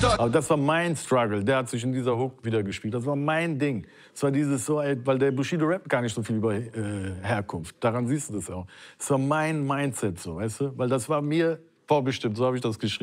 Aber das war mein Struggle. Der hat sich in dieser Hook wieder gespielt. Das war mein Ding. Es war dieses so, ey, weil der Bushido rappt gar nicht so viel über Herkunft. Daran siehst du das auch. Es war mein Mindset so, weißt du? Weil das war mir vorbestimmt. So habe ich das geschrieben.